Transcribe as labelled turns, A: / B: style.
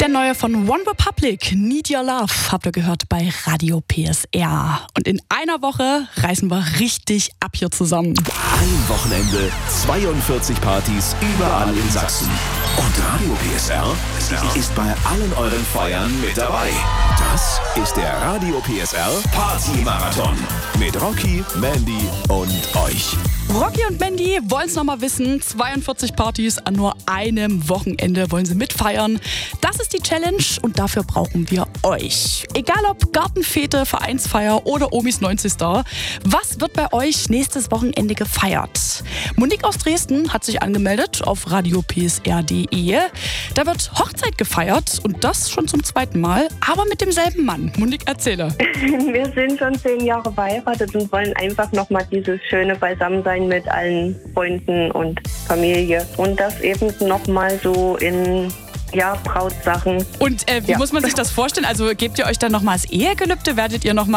A: Der neue von One Republic, Need Your Love, habt ihr gehört bei Radio PSR. Und in einer Woche reisen wir richtig ab hier zusammen.
B: Ein Wochenende, 42 Partys überall in Sachsen. Und Radio PSR ist bei allen euren Feiern mit dabei. Das ist der Radio PSR Party-Marathon mit Rocky, Mandy und euch.
A: Rocky und Mandy wollen es nochmal wissen. 42 Partys an nur einem Wochenende wollen sie mitfeiern. Das ist die Challenge und dafür brauchen wir euch. Egal ob Gartenfete, Vereinsfeier oder Omis 90. Was wird bei euch nächstes Wochenende gefeiert? Monique aus Dresden hat sich angemeldet auf radiopsr.de. Da wird Hochzeit gefeiert und das schon zum zweiten Mal, aber mit demselben Mann. Monique, erzähle.
C: Wir sind schon 10 Jahre verheiratet und wollen einfach nochmal dieses schöne Beisammensein mit allen Freunden und Familie. Und das eben nochmal so in Brautsachen.
A: Und wie muss man sich das vorstellen? Also gebt ihr euch dann nochmal das Ehegelübde? Werdet ihr nochmal